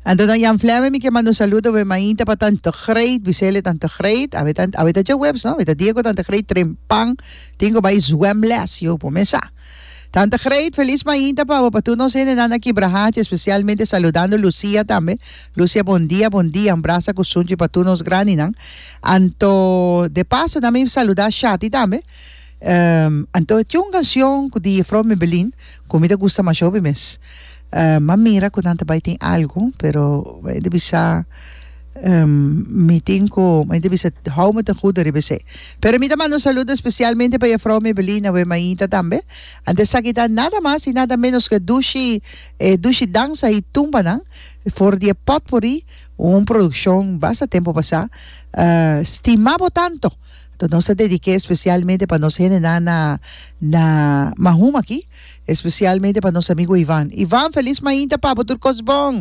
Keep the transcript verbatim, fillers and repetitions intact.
Então, Jan Flemme, que manda um saludo para Mainta para tanto great, Bisele tanto great, a ver tanto, a ver tanto webs, no? A ver Diego tanto great, trempang, tengo para zwemles, yo por mesa. Tanto great, feliz Mainta para para tu no sé de nada aquí Brahache, especialmente saludando Lucía también. Lucía, buen día, buen día, abraza con sunchi para tu nos graninan. Anto, de paso también saludar Shati también. Um, anto, tinha uma canção de From Berlin, que me gusta mais jovem, mas Uh, mamira ko tanta bay ting algo pero hindi bisa um, meeting ko hindi bisa how mo tan kuda ribese pero mi naman un saludo especialmente para Frau Mebelina we maita tambe antes sa kita nada más y nada menos que Dushi eh, Dushi danza y tumba na for the potpourri un producción basta tempo pasa uh, estimabo tanto então nós se dediquei especialmente para nós na na na mahuma aqui especialmente para nosso amigo Ivan. Ivan, feliz mainta pa, Butur Cosbong.